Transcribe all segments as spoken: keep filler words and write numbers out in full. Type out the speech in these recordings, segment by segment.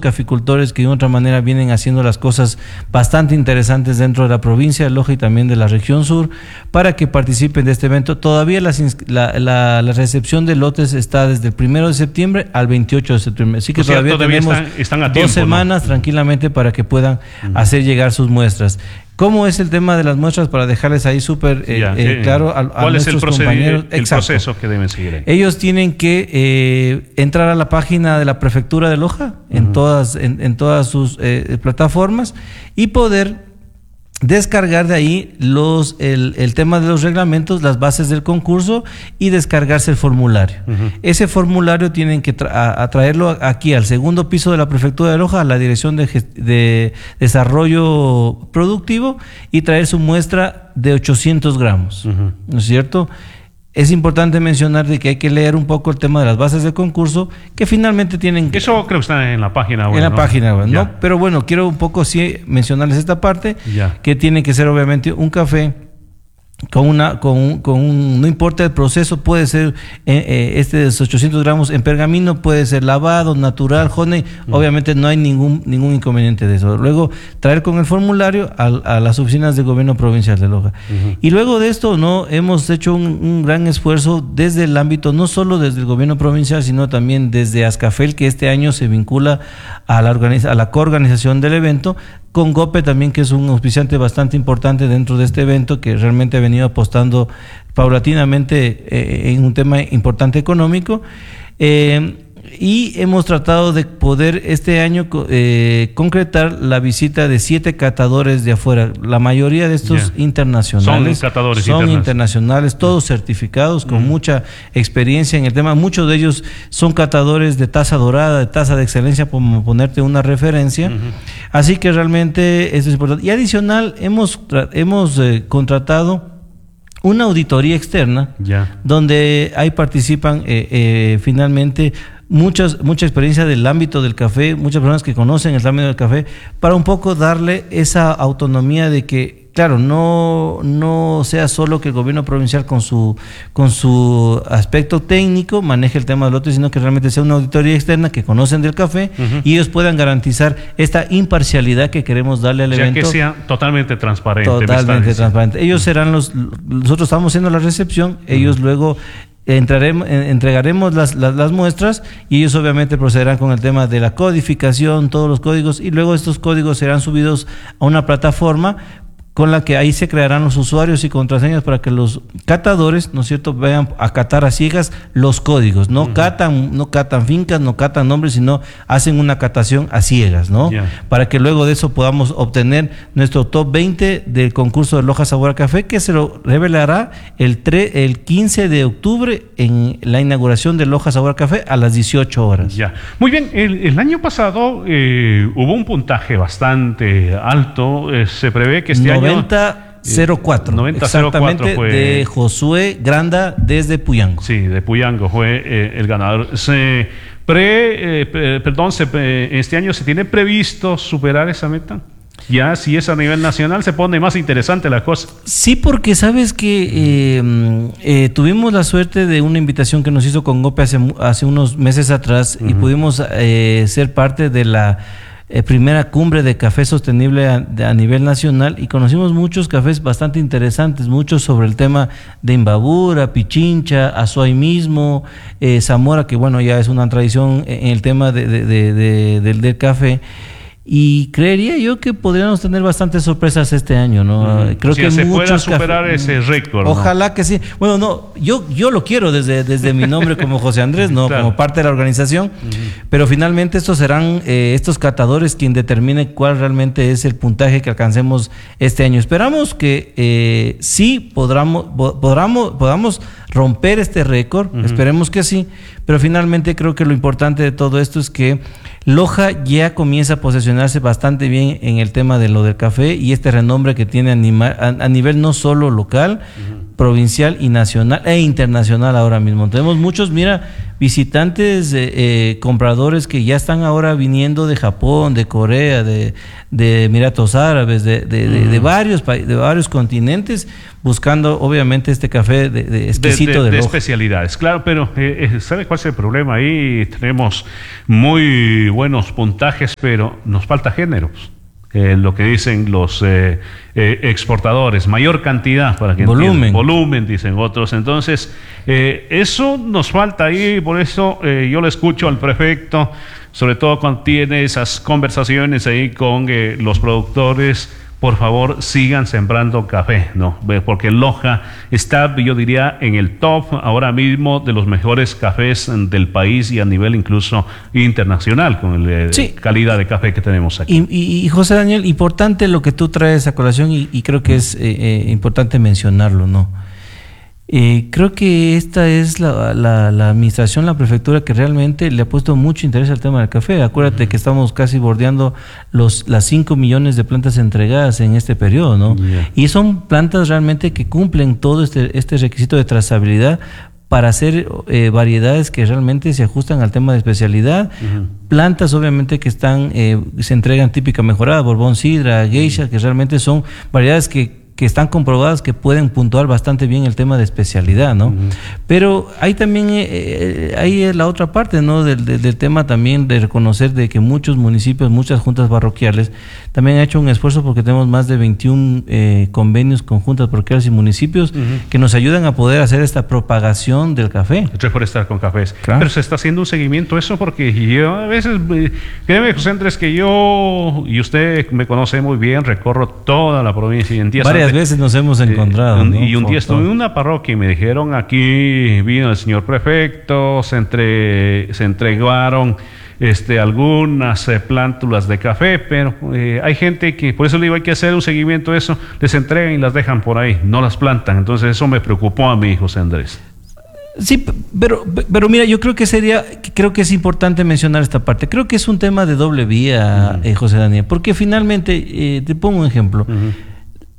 caficultores que de otra manera vienen haciendo las cosas bastante interesantes dentro de la provincia de Loja y también de la región sur, para que participen de este evento. Todavía las, la, la, la recepción de lotes está desde el primero de septiembre al veintiocho de septiembre, así que o sea, todavía, todavía tenemos están, están a dos tiempo, semanas, ¿no?, tranquilamente para que puedan uh-huh. hacer llegar sus muestras. ¿Cómo es el tema de las muestras? Para dejarles ahí súper eh, eh, claro a, a ¿Cuál es el, compañeros. el proceso que deben seguir ahí? Ellos tienen que eh, entrar a la página de la Prefectura de Loja, uh-huh. en, todas, en, en todas sus eh, plataformas, y poder descargar de ahí los el, el tema de los reglamentos, las bases del concurso y descargarse el formulario. Uh-huh. Ese formulario tienen que tra a, a traerlo aquí al segundo piso de la Prefectura de Loja, a la Dirección de, de Desarrollo Productivo, y traer su muestra de ochocientos gramos, uh-huh. ¿no es cierto? Es importante mencionar de que hay que leer un poco el tema de las bases de concurso, que finalmente tienen... Eso creo que está en la página web, En la ¿no? página web, ¿no? Pero bueno, quiero un poco sí mencionarles esta parte, ya. que tiene que ser obviamente un café con una con un, con un, no importa el proceso, puede ser eh, eh, este de ochocientos gramos en pergamino, puede ser lavado, natural, honey, mm. obviamente no hay ningún ningún inconveniente de eso. Luego traer con el formulario a, a las oficinas del gobierno provincial de Loja. Uh-huh. Y luego de esto no hemos hecho un, un gran esfuerzo desde el ámbito, no solo desde el gobierno provincial, sino también desde Ascafel, que este año se vincula a la organiza, a la coorganización del evento, con GOPE también, que es un auspiciante bastante importante dentro de este evento, que realmente ha venido apostando paulatinamente eh, en un tema importante económico. Eh, y hemos tratado de poder este año eh, concretar la visita de siete catadores de afuera. La mayoría de estos yeah. internacionales. Son catadores son internacionales. internacionales, todos certificados, con mm. mucha experiencia en el tema. Muchos de ellos son catadores de taza dorada, de taza de excelencia, por ponerte una referencia. Mm-hmm. Así que realmente eso es importante. Y adicional, hemos, hemos eh, contratado una auditoría externa, yeah. donde ahí participan eh, eh, finalmente muchas mucha experiencia del ámbito del café, muchas personas que conocen el ámbito del café, para un poco darle esa autonomía de que, claro, no, no sea solo que el gobierno provincial con su, con su aspecto técnico maneje el tema del lote, sino que realmente sea una auditoría externa que conocen del café, uh-huh. y ellos puedan garantizar esta imparcialidad que queremos darle al o sea, evento. Que sea totalmente transparente. Totalmente transparente. Ellos serán los, nosotros estamos haciendo la recepción, uh-huh. ellos luego entraremos, entregaremos las, las, las muestras, y ellos obviamente procederán con el tema de la codificación, todos los códigos, y luego estos códigos serán subidos a una plataforma con la que ahí se crearán los usuarios y contraseñas para que los catadores, ¿no es cierto?, vayan a catar a ciegas los códigos. No uh-huh. catan, no catan fincas, no catan nombres, sino hacen una catación a ciegas, ¿no? Yeah. Para que luego de eso podamos obtener nuestro top veinte del concurso de Loja Sabor a Café, que se lo revelará el, el quince de octubre en la inauguración de Loja Sabor a Café a las dieciocho horas. Ya. Muy bien, el, el año pasado eh, hubo un puntaje bastante alto, eh, se prevé que este año noventa cero cuatro, exactamente, fue de Josué Granda desde Puyango. Sí, de Puyango fue eh, el ganador. Se pre, eh, perdón, se, eh, este año se tiene previsto superar esa meta. Ya, si es a nivel nacional, se pone más interesante la cosa. Sí, porque sabes que eh, eh, tuvimos la suerte de una invitación que nos hizo con GOPE hace, hace unos meses atrás, uh-huh. y pudimos eh, ser parte de la Eh, primera cumbre de café sostenible a, de, a nivel nacional, y conocimos muchos cafés bastante interesantes, muchos sobre el tema de Imbabura, Pichincha, Azuay mismo, eh, Zamora, que bueno, ya es una tradición en el tema de, de, de, de, del, del café. Y creería yo que podríamos tener bastantes sorpresas este año, ¿no? Uh-huh. Creo o sea, que se muchos pueda superar café, ese récord. Ojalá ¿no? que sí. Bueno, no, yo yo lo quiero desde, desde mi nombre como José Andrés, no, claro. como parte de la organización. Uh-huh. Pero finalmente estos serán eh, estos catadores quien determine cuál realmente es el puntaje que alcancemos este año. Esperamos que eh, sí podamos podamos podamos romper este récord. Uh-huh. Esperemos que sí. Pero finalmente creo que lo importante de todo esto es que Loja ya comienza a posicionarse bastante bien en el tema de lo del café y este renombre que tiene a, a, a nivel no solo local, uh-huh. provincial y nacional e internacional ahora mismo. Tenemos muchos, mira, visitantes, eh, eh, compradores que ya están ahora viniendo de Japón, de Corea, de, de Emiratos Árabes, de, de, de, de varios de varios continentes, buscando obviamente este café de, de exquisito de, de, de, de Loja. especialidades. Claro, pero eh, ¿sabe cuál es el problema? Ahí tenemos muy buenos puntajes, pero nos falta géneros. Eh, lo que dicen los eh, eh, exportadores, mayor cantidad para que volumen, entiendan. Volumen, dicen otros. Entonces, eh, eso nos falta ahí, por eso eh, yo le escucho al prefecto, sobre todo cuando tiene esas conversaciones ahí con eh, los productores. Por favor, sigan sembrando café, ¿no? Porque Loja está, yo diría, en el top ahora mismo de los mejores cafés del país y a nivel incluso internacional, con la sí. calidad de café que tenemos aquí. Y, y, y José Daniel, importante lo que tú traes a colación y, y creo que es eh, eh, importante mencionarlo, ¿no? Eh, creo que esta es la, la, la administración, la prefectura que realmente le ha puesto mucho interés al tema del café. Acuérdate uh-huh. que estamos casi bordeando los las cinco millones de plantas entregadas en este periodo, ¿no? Yeah. Y son plantas realmente que cumplen todo este, este requisito de trazabilidad para hacer eh, variedades que realmente se ajustan al tema de especialidad. Uh-huh. Plantas obviamente que están eh, se entregan típica mejorada, Borbón Sidra, Geisha, uh-huh. que realmente son variedades que que están comprobadas que pueden puntuar bastante bien el tema de especialidad, ¿no? Uh-huh. Pero hay también, eh, hay la otra parte, ¿no? Del, del, del tema también de reconocer de que muchos municipios, muchas juntas parroquiales, también han hecho un esfuerzo porque tenemos más de veintiún eh, convenios con juntas parroquiales y municipios uh-huh. que nos ayudan a poder hacer esta propagación del café. Reforestar con cafés. Claro. Pero se está haciendo un seguimiento eso porque yo a veces, créeme, José Andrés, que yo, y usted me conoce muy bien, recorro toda la provincia y en días varias veces nos hemos encontrado. Eh, ¿no? Y un día estuve en una parroquia y me dijeron, aquí vino el señor prefecto, se, entre, se entregaron este, algunas eh, plántulas de café, pero eh, hay gente que, por eso le digo, hay que hacer un seguimiento de eso, les entregan y las dejan por ahí, no las plantan. Entonces eso me preocupó a mí, José Andrés. Sí, pero, pero mira, yo creo que sería, creo que es importante mencionar esta parte. Creo que es un tema de doble vía, uh-huh. eh, José Daniel, porque finalmente, eh, te pongo un ejemplo. Uh-huh.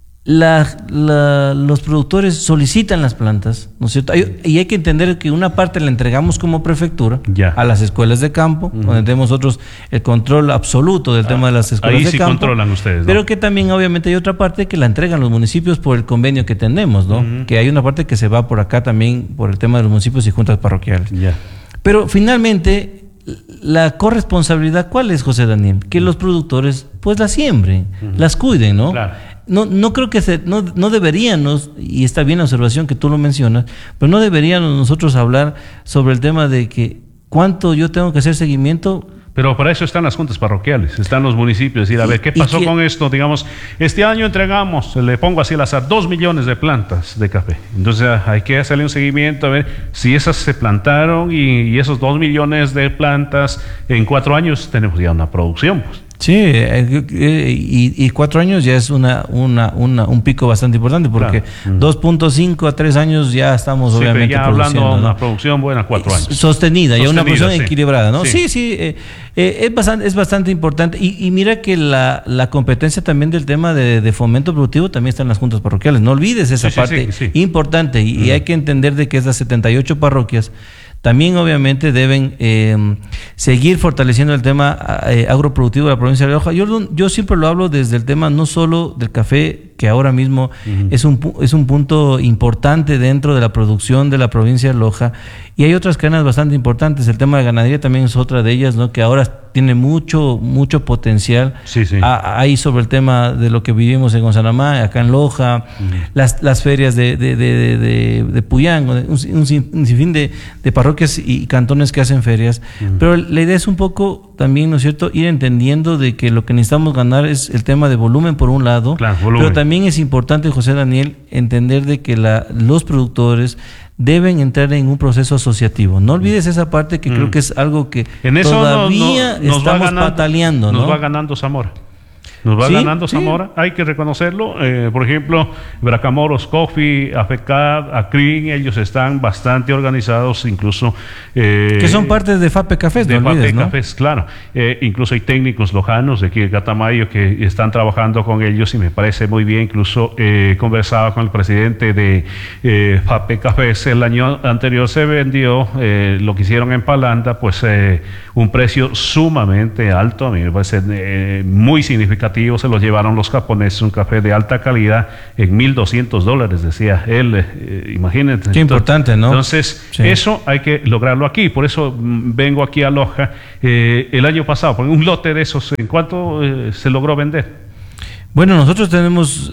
La, la, los productores solicitan las plantas, ¿no es cierto? Hay, y hay que entender que una parte la entregamos como prefectura ya. a las escuelas de campo, uh-huh. donde tenemos nosotros el control absoluto del ah, tema de las escuelas ahí de sí campo. Controlan ustedes, ¿no? Pero que también obviamente hay otra parte que la entregan los municipios por el convenio que tenemos, ¿no? Uh-huh. Que hay una parte que se va por acá también por el tema de los municipios y juntas parroquiales. Ya. Pero finalmente la corresponsabilidad, ¿cuál es, José Daniel? Que los productores pues las siembren, uh-huh. las cuiden, ¿no? Claro. No, no creo que se, no, no deberíamos, y está bien la observación que tú lo mencionas, pero no deberíamos nosotros hablar sobre el tema de que cuánto yo tengo que hacer seguimiento. Pero para eso están las juntas parroquiales, están los municipios, decir, a ver, ¿qué pasó con esto? Digamos, este año entregamos, le pongo así al azar, dos millones de plantas de café. Entonces hay que hacerle un seguimiento, a ver si esas se plantaron y, y esos dos millones de plantas, en cuatro años tenemos ya una producción, pues. Sí, eh, eh, y, y cuatro años ya es una, una, una un pico bastante importante porque claro. dos punto cinco a tres años ya estamos sí, obviamente ya produciendo, hablando de ¿no? una producción buena, cuatro años. Sostenida, Sostenida ya una producción sí. equilibrada, ¿no? Sí, sí, sí eh, eh, es, bastante, es bastante importante. Y, y mira que la, la competencia también del tema de, de fomento productivo también está en las juntas parroquiales. No olvides esa sí, parte sí, sí. importante y, mm. y hay que entender de que esas setenta y ocho parroquias también obviamente deben eh, seguir fortaleciendo el tema eh, agroproductivo de la provincia de Loja. Yo, yo siempre lo hablo desde el tema no solo del café, que ahora mismo uh-huh. es, un, es un punto importante dentro de la producción de la provincia de Loja, y hay otras cadenas bastante importantes. El tema de ganadería también es otra de ellas, ¿no? Que ahora tiene mucho mucho potencial. Sí, sí. A, ahí sobre el tema de lo que vivimos en Gonzanamá, acá en Loja, uh-huh. las, las ferias de, de, de, de, de Puyán, un, un sinfín de, de parroquias y cantones que hacen ferias. Uh-huh. Pero la idea es un poco también, ¿no es cierto?, ir entendiendo de que lo que necesitamos ganar es el tema de volumen por un lado, claro, volumen. Pero también es importante, José Daniel, entender de que la, los productores deben entrar en un proceso asociativo. No olvides esa parte que mm. creo que es algo que en eso todavía no, no, nos estamos va ganando, pataleando, ¿no? Nos va ganando Zamora. Nos va sí, ganando sí. Zamora, hay que reconocerlo. Eh, por ejemplo, Bracamoros Coffee, AFECAD, ACRIN, ellos están bastante organizados, incluso... Eh, que son parte de FAPE Cafés, de no olvides, FAPE ¿no? Cafés, claro. Eh, incluso hay técnicos lojanos de aquí de Catamayo que están trabajando con ellos y me parece muy bien. Incluso eh, conversaba con el presidente de eh, FAPE Cafés. El año anterior se vendió eh, lo que hicieron en Palanda, pues eh, un precio sumamente alto, a mí me parece eh, muy significativo. Se lo llevaron los japoneses, un café de alta calidad en mil doscientos dólares, decía él. Eh, imagínense. Qué importante, ¿no? Entonces, Sí. eso hay que lograrlo aquí. Por eso mm, vengo aquí a Loja. Eh, el año pasado, por un lote de esos, ¿en cuánto eh, se logró vender? Bueno, nosotros tenemos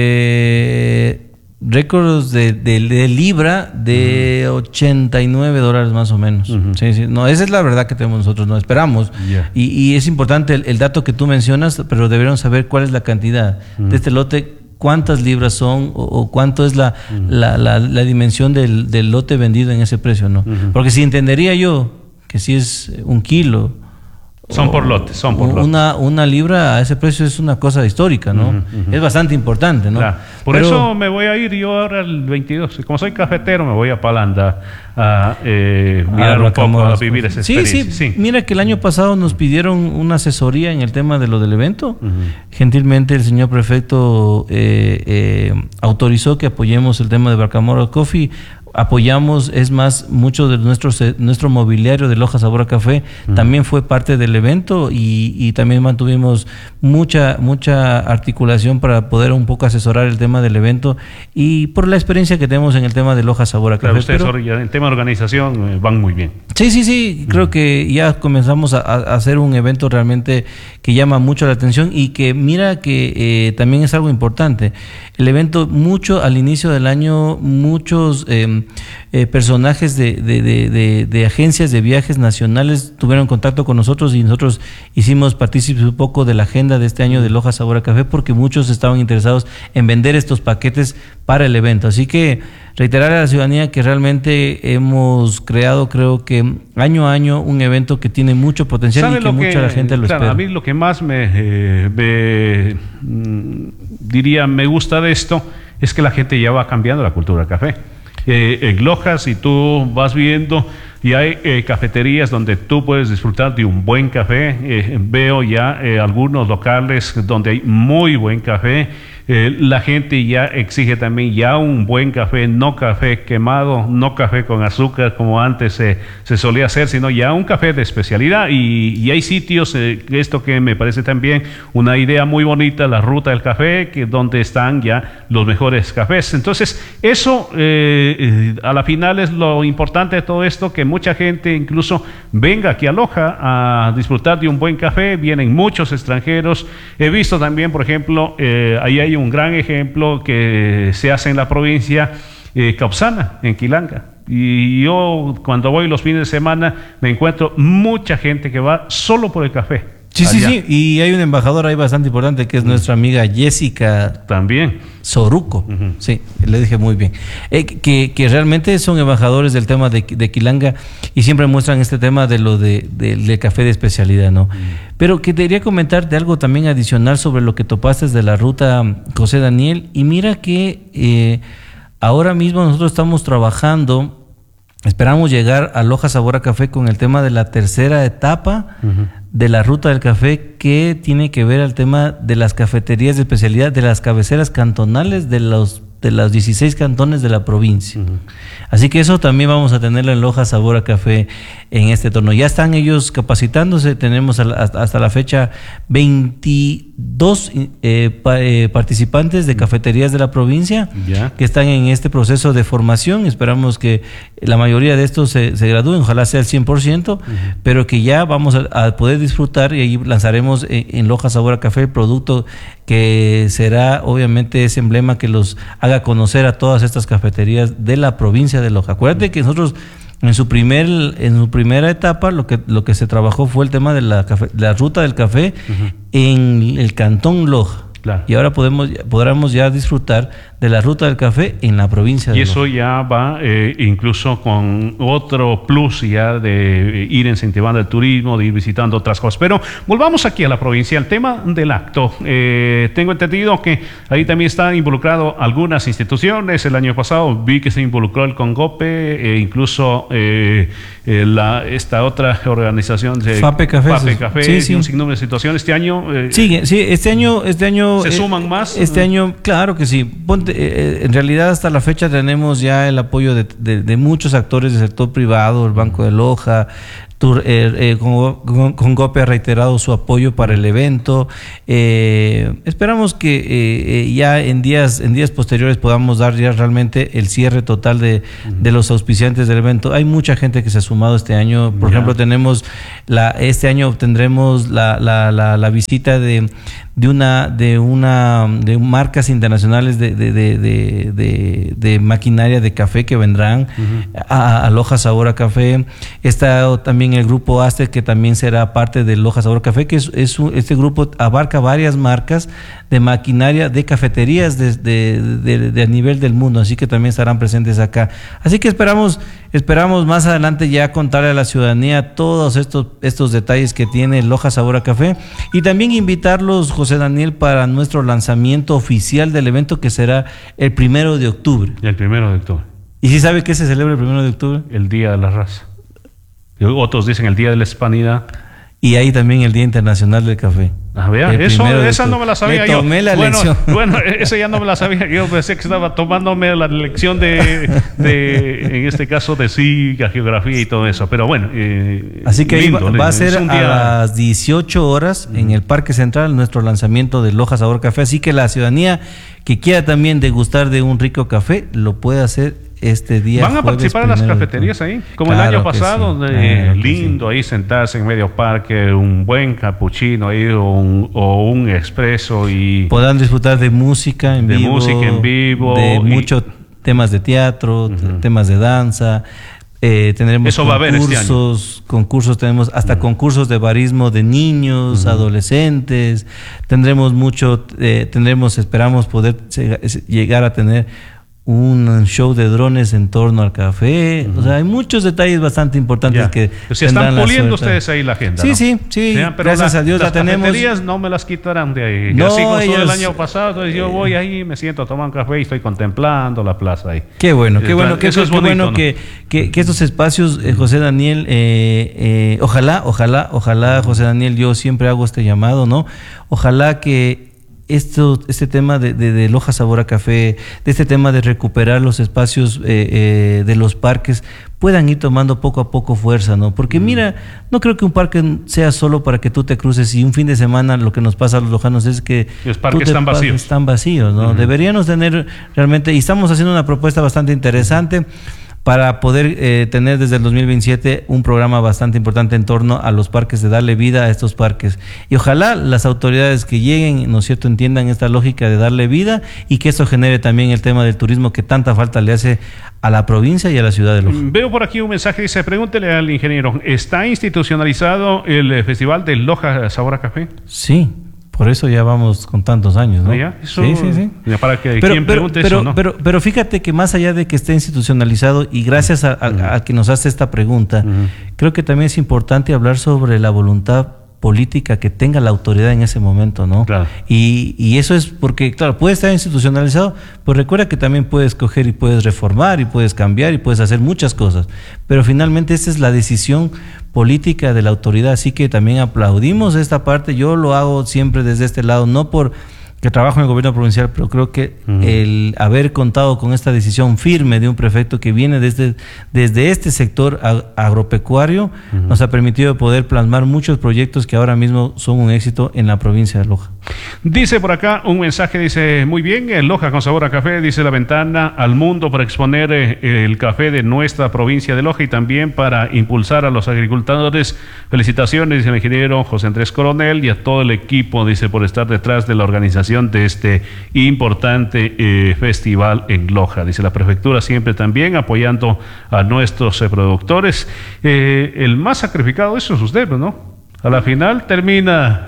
eh, récords de, de, de libra de uh-huh. ochenta y nueve dólares más o menos. Uh-huh. Sí, sí. No, esa es la verdad que tenemos nosotros, no esperamos. Yeah. Y, y es importante el, el dato que tú mencionas, pero deberíamos saber cuál es la cantidad uh-huh. de este lote, cuántas libras son o, o cuánto es la, uh-huh. la, la, la dimensión del, del lote vendido en ese precio, ¿no? Uh-huh. Porque si entendería yo que si es un kilo... Son por lote, son por lote. Una, una libra a ese precio es una cosa histórica, ¿no? Uh-huh, uh-huh. Es bastante importante, ¿no? Claro. Por Pero, eso me voy a ir yo ahora el veintidós. Como soy cafetero, me voy a Palanda a eh, mirar un poco, a vivir esa experiencia. Sí, sí, sí. Mira que el año pasado nos pidieron una asesoría en el tema de lo del evento. Uh-huh. Gentilmente el señor prefecto eh, eh, autorizó que apoyemos el tema de Bracamoros Coffee. Apoyamos, es más, mucho de nuestro, nuestro mobiliario de Loja Sabor a Café uh-huh. también fue parte del evento y, y también mantuvimos mucha mucha articulación para poder un poco asesorar el tema del evento y por la experiencia que tenemos en el tema de Loja Sabor a Café. Claro, ustedes Pero, en tema de organización eh, van muy bien. Sí, sí, sí, uh-huh. creo que ya comenzamos a, a hacer un evento realmente que llama mucho la atención y que mira que eh, también es algo importante. El evento, mucho al inicio del año, muchos... Eh, Eh, personajes de, de, de, de, de agencias de viajes nacionales tuvieron contacto con nosotros y nosotros hicimos partícipes un poco de la agenda de este año de Loja Sabor a Café porque muchos estaban interesados en vender estos paquetes para el evento. Así que reiterar a la ciudadanía que realmente hemos creado, creo que año a año, un evento que tiene mucho potencial y que mucha que, la gente lo claro, espera. A mí lo que más me, eh, me diría me gusta de esto es que la gente ya va cambiando la cultura del café. Eh, en Loja, si tú vas viendo y hay eh, cafeterías donde tú puedes disfrutar de un buen café, eh, veo ya eh, algunos locales donde hay muy buen café. Eh, la gente ya exige también ya un buen café, no café quemado, no café con azúcar como antes eh, se solía hacer, sino ya un café de especialidad. Y, y hay sitios, eh, esto que me parece también una idea muy bonita, la ruta del café, que donde están ya los mejores cafés. Entonces, eso eh, eh, a la final es lo importante de todo esto, que mucha gente incluso venga aquí a Loja a disfrutar de un buen café. Vienen muchos extranjeros. He visto también, por ejemplo, eh, ahí hay un gran ejemplo que se hace en la provincia eh, Caupsana, en Quilanga. Y yo cuando voy los fines de semana me encuentro mucha gente que va solo por el café. Sí, allá. sí, sí, y hay un embajador ahí bastante importante que es uh-huh. nuestra amiga Jessica también Soruco, uh-huh. sí, le dije muy bien, eh, que, que realmente son embajadores del tema de, de Quilanga y siempre muestran este tema de lo de, de, de café de especialidad, ¿no? Uh-huh. Pero que quería comentarte algo también adicional sobre lo que topaste de la ruta José Daniel, y mira que eh, ahora mismo nosotros estamos trabajando. Esperamos llegar a Loja Sabor a Café con el tema de la tercera etapa uh-huh. de la ruta del café, que tiene que ver al tema de las cafeterías de especialidad, de las cabeceras cantonales de los de los dieciséis cantones de la provincia. Uh-huh. Así que eso también vamos a tenerlo en Loja Sabor a Café en este torno. Ya están ellos capacitándose, tenemos hasta la fecha veintidós eh, pa, eh, participantes de cafeterías de la provincia yeah. que están en este proceso de formación. Esperamos que la mayoría de estos se, se gradúen, ojalá sea el cien por ciento, uh-huh. pero que ya vamos a, a poder disfrutar, y ahí lanzaremos en, en Loja Sabor a Café el producto que será obviamente ese emblema que los haga conocer a todas estas cafeterías de la provincia de Loja. Acuérdate que nosotros en su primer en su primera etapa lo que lo que se trabajó fue el tema de la, cafe, la ruta del café uh-huh. en el cantón Loja. Claro. Y ahora podemos podremos ya disfrutar de la ruta del café en la provincia de Y eso Loja. ya va eh, incluso con otro plus ya de eh, ir incentivando el turismo, de ir visitando otras cosas. Pero volvamos aquí a la provincia, el tema del acto. Eh, tengo entendido que ahí también están involucrados algunas instituciones. El año pasado vi que se involucró el Congope, e incluso eh, eh, la, esta otra organización de FAPE Café. FAPE Café, Sí, sí. un sinnúmero de situaciones. Este año eh, Sí, sí, este año, este año ¿se eh, suman más? Este año, claro que sí. Ponte, eh, en realidad hasta la fecha tenemos ya el apoyo de, de, de muchos actores del sector privado, el Banco de Loja. Tur, eh, eh, con, con, Congope ha reiterado su apoyo para el evento. Eh, esperamos que eh, eh, ya en días en días posteriores podamos dar ya realmente el cierre total de, uh-huh. de los auspiciantes del evento. Hay mucha gente que se ha sumado este año. Por yeah. ejemplo, tenemos la este año obtendremos la, la, la, la visita de de una de una de marcas internacionales de de, de, de, de, de maquinaria de café que vendrán uh-huh. a, a Loja Sabor a Café. Está también el grupo Aster, que también será parte de Loja Sabor Café, que es, es un, este grupo abarca varias marcas de maquinaria de cafeterías de, de, de, de a nivel del mundo, así que también estarán presentes acá. Así que esperamos esperamos más adelante ya contarle a la ciudadanía todos estos estos detalles que tiene Loja Sabor a Café, y también invitarlos, José Daniel, para nuestro lanzamiento oficial del evento, que será el primero de octubre. El primero de octubre. ¿Y si sabe qué se celebra el primero de octubre? El Día de la Raza. Otros dicen el Día de la Hispanidad. Y hay también el Día Internacional del Café. Ah, vea, eso, esa no me la sabía me tomé yo. La bueno, lección. bueno, esa ya no me la sabía. Yo pensé que estaba tomándome la lección de, de en este caso, de psica, geografía y todo eso. Pero bueno. Eh, Así que lindo, va, va a ser un día... a las dieciocho horas en el Parque Central nuestro lanzamiento de Loja Sabor Café. Así que la ciudadanía que quiera también degustar de un rico café lo puede hacer este día. ¿Van a participar en las cafeterías ahí? Como claro, el año pasado, sí. de, claro lindo sí. ahí sentarse en medio parque, un buen capuchino ahí o un, o un expreso y... Podrán disfrutar de música en de vivo. música en vivo. De y... muchos temas de teatro, uh-huh. temas de danza. Eh, tendremos Eso concursos, va a haber este año. concursos, tenemos hasta uh-huh. concursos de barismo de niños, uh-huh. adolescentes. Tendremos mucho, eh, tendremos, esperamos poder llegar a tener un show de drones en torno al café. Uh-huh. O sea, hay muchos detalles bastante importantes ya. que pues se están puliendo ustedes ahí la agenda. Sí, ¿no? sí, sí. sí pero gracias la, a Dios las la tenemos. Las cafeterías no me las quitarán de ahí. No, así como ellos, el año pasado, entonces yo voy ahí, me siento a tomar un café y estoy contemplando la plaza ahí. Qué bueno, qué bueno, qué, eso es qué bonito, bueno ¿no? que, que, que estos espacios, eh, José Daniel, eh, eh, ojalá, ojalá, ojalá, José Daniel, yo siempre hago este llamado, ¿no? Ojalá que Esto, este tema de, de, de Loja Sabor a Café, de este tema de recuperar los espacios eh, eh, de los parques, puedan ir tomando poco a poco fuerza, ¿no? Porque mira, no creo que un parque sea solo para que tú te cruces y un fin de semana lo que nos pasa a los lojanos es que los parques están vacíos. Están vacíos, ¿no? Uh-huh. Deberíamos tener realmente, y estamos haciendo una propuesta bastante interesante para poder eh, tener desde el dos mil veintisiete un programa bastante importante en torno a los parques, de darle vida a estos parques. Y ojalá las autoridades que lleguen, ¿no es cierto?, entiendan esta lógica de darle vida y que esto genere también el tema del turismo que tanta falta le hace a la provincia y a la ciudad de Loja. Veo por aquí un mensaje, dice, pregúntele al ingeniero, ¿está institucionalizado el Festival de Loja Sabor a Café? Sí. Por eso ya vamos con tantos años, ¿no? ¿Ya? Eso, sí, sí, sí. Para que pero, quien pero, pregunte pero, eso, ¿no? Pero, pero fíjate que más allá de que esté institucionalizado y gracias a, a, uh-huh. a que nos hace esta pregunta, uh-huh. creo que también es importante hablar sobre la voluntad política que tenga la autoridad en ese momento, ¿no? Claro. Y, y eso es porque, claro, puede estar institucionalizado, pues recuerda que también puedes coger y puedes reformar y puedes cambiar y puedes hacer muchas cosas, pero finalmente esa es la decisión política de la autoridad, así que también aplaudimos esta parte. Yo lo hago siempre desde este lado, no por que trabajo en el gobierno provincial, pero creo que uh-huh. el haber contado con esta decisión firme de un prefecto que viene desde, desde este sector ag- agropecuario uh-huh. nos ha permitido poder plasmar muchos proyectos que ahora mismo son un éxito en la provincia de Loja. Dice por acá un mensaje, dice, muy bien, el Loja con sabor a café, dice, la ventana al mundo para exponer eh, el café de nuestra provincia de Loja y también para impulsar a los agricultores. Felicitaciones, dice el ingeniero José Andrés Coronel y a todo el equipo, dice, por estar detrás de la organización de este importante eh, festival en Loja. Dice, la prefectura siempre también apoyando a nuestros eh, productores. Eh, el más sacrificado, eso es usted, ¿no? A la final termina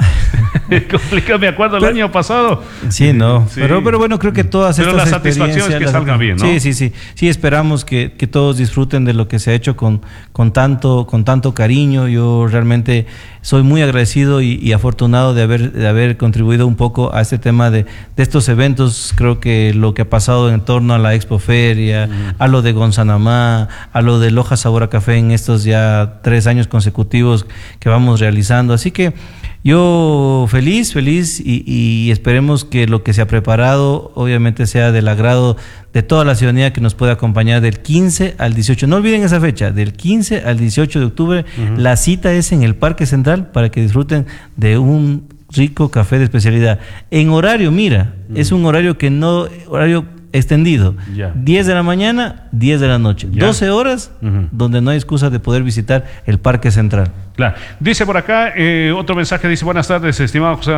complicado, me acuerdo el pero, año pasado. Sí, no, sí. Pero, pero bueno, creo que todas pero estas la satisfacción es que las, salga bien, ¿no? Sí, sí, sí. Sí, esperamos que, que todos disfruten de lo que se ha hecho con, con, tanto, con tanto cariño. Yo realmente soy muy agradecido y, y afortunado de haber, de haber contribuido un poco a este tema de, de estos eventos. Creo que lo que ha pasado en torno a la Expoferia, mm. a lo de Gonzanamá, a lo de Loja Sabor a Café en estos ya tres años consecutivos que vamos realizando. Así que yo feliz, feliz y, y esperemos que lo que se ha preparado obviamente sea del agrado de toda la ciudadanía que nos pueda acompañar del quince al dieciocho. No olviden esa fecha, del quince al dieciocho de octubre. Uh-huh. La cita es en el Parque Central para que disfruten de un rico café de especialidad. En horario, mira, uh-huh. es un horario que no, horario extendido. Yeah. diez de la mañana, diez de la noche. Yeah. doce horas, uh-huh. donde no hay excusa de poder visitar el Parque Central. Claro. Dice por acá, eh, otro mensaje, dice, buenas tardes, estimado José